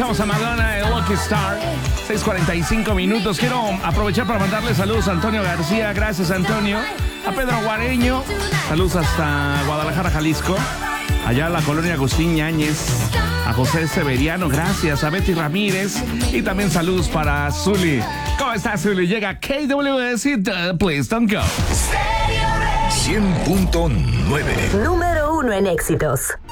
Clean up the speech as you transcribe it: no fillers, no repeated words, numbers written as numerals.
Vamos a Madonna, el Lucky Star. 6:45 minutos. Quiero aprovechar para mandarle saludos a Antonio García. Gracias, Antonio. A Pedro Guareño. Saludos hasta Guadalajara, Jalisco. Allá a la colonia Agustín Ñáñez. A José Severiano, gracias. A Betty Ramírez. Y también saludos para Zuli. ¿Cómo estás, Zuli? Llega KWS y Please Don't Go. 100.9. Número 1 en éxitos.